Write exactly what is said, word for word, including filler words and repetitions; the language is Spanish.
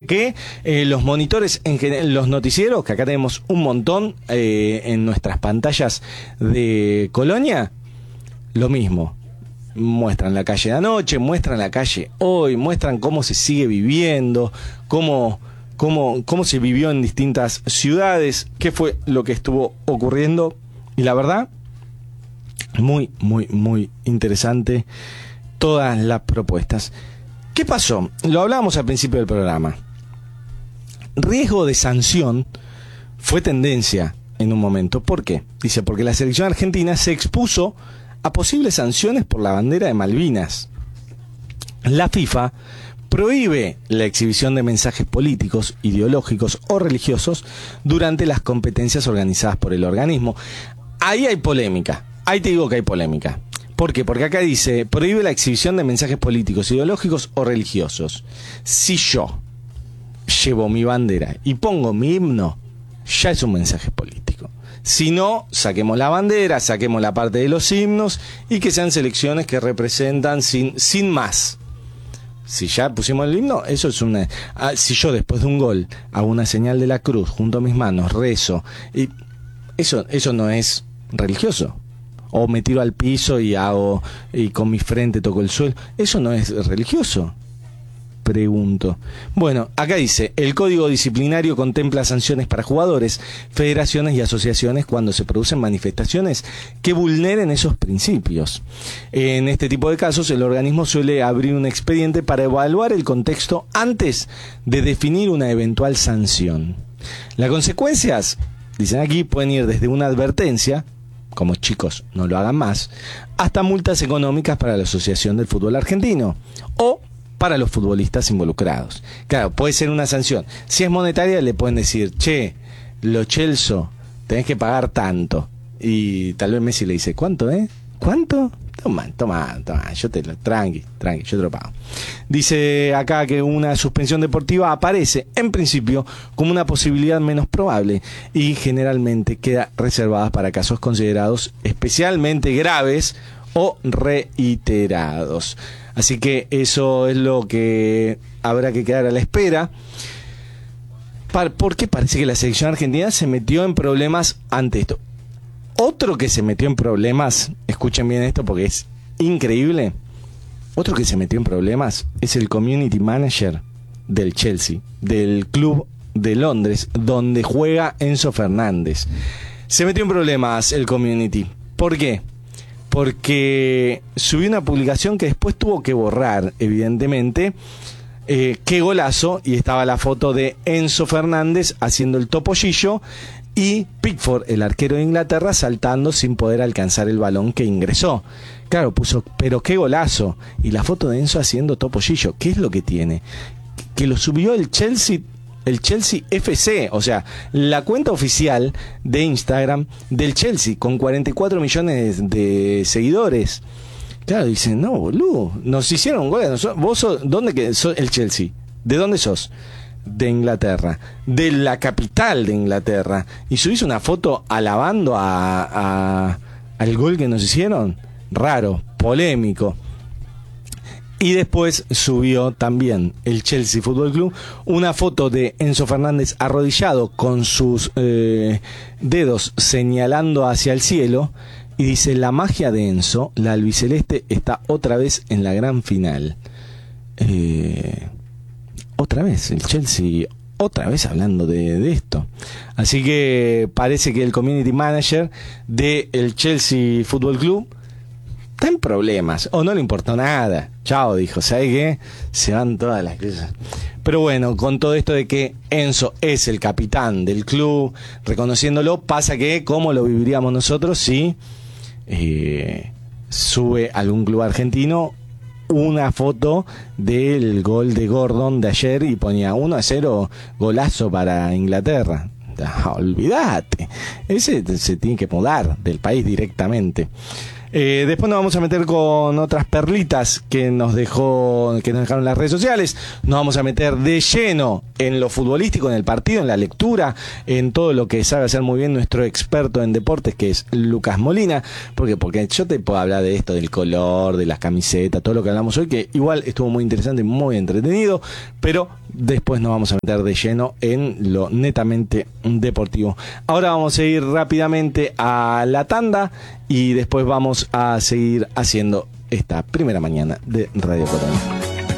que eh, los monitores, en general, los noticieros, que acá tenemos un montón eh, en nuestras pantallas de Colonia, lo mismo. Muestran la calle de anoche, muestran la calle hoy, muestran cómo se sigue viviendo, cómo, cómo, cómo se vivió en distintas ciudades, qué fue lo que estuvo ocurriendo. Y la verdad, muy, muy, muy interesante todas las propuestas. ¿Qué pasó? Lo hablábamos al principio del programa. Riesgo de sanción fue tendencia en un momento. ¿Por qué? Dice, porque la selección argentina se expuso a posibles sanciones por la bandera de Malvinas. La FIFA prohíbe la exhibición de mensajes políticos, ideológicos o religiosos durante las competencias organizadas por el organismo. Ahí hay polémica. Ahí te digo que hay polémica. ¿Por qué? Porque acá dice, prohíbe la exhibición de mensajes políticos, ideológicos o religiosos. Si yo llevo mi bandera y pongo mi himno, ya es un mensaje político. Si no, saquemos la bandera, saquemos la parte de los himnos y que sean selecciones que representan sin, sin más. Si ya pusimos el himno, eso es una... Ah, si yo después de un gol hago una señal de la cruz junto a mis manos, rezo, y eso, eso no es religioso. O me tiro al piso y hago y con mi frente toco el suelo. ¿Eso no es religioso? Pregunto. Bueno, acá dice, el Código Disciplinario contempla sanciones para jugadores, federaciones y asociaciones cuando se producen manifestaciones que vulneren esos principios. En este tipo de casos, el organismo suele abrir un expediente para evaluar el contexto antes de definir una eventual sanción. Las consecuencias, dicen aquí, pueden ir desde una advertencia, como chicos no lo hagan más, hasta multas económicas para la Asociación del Fútbol Argentino o para los futbolistas involucrados. Claro, puede ser una sanción. Si es monetaria, le pueden decir, che, lo Chelsea, tenés que pagar tanto. Y tal vez Messi le dice, ¿cuánto, eh? ¿Cuánto? Toma, toma, toma, yo te lo, tranqui, tranqui, yo te lo pago. Dice acá que una suspensión deportiva aparece, en principio, como una posibilidad menos probable y generalmente queda reservada para casos considerados especialmente graves o reiterados. Así que eso es lo que habrá que quedar a la espera. Porque parece que la selección argentina se metió en problemas ante esto. Otro que se metió en problemas, escuchen bien esto porque es increíble, otro que se metió en problemas es el community manager del Chelsea, del club de Londres, donde juega Enzo Fernández. Se metió en problemas el community. ¿Por qué? Porque subió una publicación que después tuvo que borrar, evidentemente. Eh, qué golazo, y estaba la foto de Enzo Fernández haciendo el topollillo y Pickford, el arquero de Inglaterra, saltando sin poder alcanzar el balón que ingresó. Claro, puso, pero qué golazo, y la foto de Enzo haciendo topollillo. ¿Qué es lo que tiene? Que lo subió el Chelsea, el Chelsea F C, o sea, la cuenta oficial de Instagram del Chelsea, con cuarenta y cuatro millones de seguidores. Claro, dicen, no, boludo, nos hicieron un gol. ¿Vos sos, dónde que sos el Chelsea? ¿De dónde sos? De Inglaterra, de la capital de Inglaterra. Y subís una foto alabando a, a, al gol que nos hicieron. Raro, polémico. Y después subió también el Chelsea Fútbol Club una foto de Enzo Fernández arrodillado con sus eh, dedos señalando hacia el cielo. Y dice, la magia de Enzo, la albiceleste, está otra vez en la gran final. Eh, otra vez, el Chelsea, otra vez hablando de, de esto. Así que parece que el community manager del Chelsea Fútbol Club está en problemas, o no le importó nada. Chao, dijo, ¿sabes qué? Se van todas las cosas. Pero bueno, con todo esto de que Enzo es el capitán del club, reconociéndolo, pasa que, ¿cómo lo viviríamos nosotros si eh, sube algún club argentino una foto del gol de Gordon de ayer y ponía uno a cero, golazo para Inglaterra? No, olvídate, ese se tiene que mudar del país directamente. Eh, después nos vamos a meter con otras perlitas que nos dejó, que nos dejaron las redes sociales. Nos vamos a meter de lleno en lo futbolístico, en el partido, en la lectura, en todo lo que sabe hacer muy bien nuestro experto en deportes, que es Lucas Molina. ¿Por qué? Porque yo te puedo hablar de esto, del color, de las camisetas, todo lo que hablamos hoy, que igual estuvo muy interesante y muy entretenido, pero después nos vamos a meter de lleno en lo netamente deportivo. Ahora vamos a ir rápidamente a la tanda y después vamos a seguir haciendo esta primera mañana de Radio Colonia.